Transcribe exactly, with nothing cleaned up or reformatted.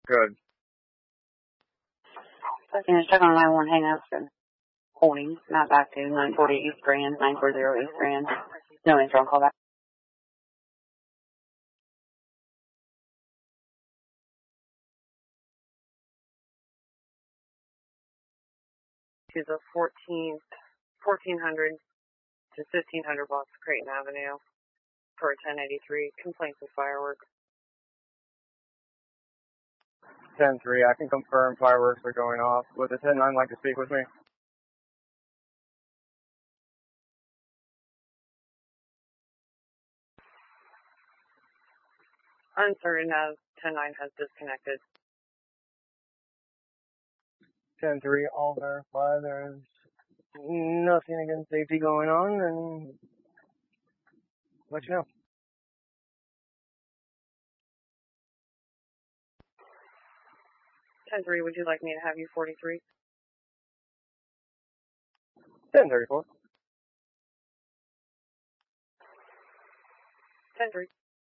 Good. And check on nine one hang up and holding, not back to nine forty East Grand, nine four zero East Grand. No answer on call back. To the fourteenth, fourteen hundred to fifteen hundred blocks of Creighton Avenue for a ten eighty-three. Complaints of fireworks. ten three, I can confirm fireworks are going off. Would the ten nine like to speak with me? Uncertain as ten nine has disconnected. ten three, all verify there's nothing against safety going on, and let you know. ten three, would you like me to have you forty-three? ten thirty-four. ten three.